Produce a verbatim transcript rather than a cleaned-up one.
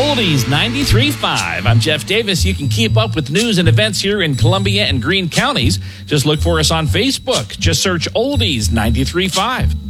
Oldies ninety-three point five. I'm Jeff Davis. You can keep up with news and events here in Columbia and Greene counties. Just look for us on Facebook. Just search Oldies ninety-three point five.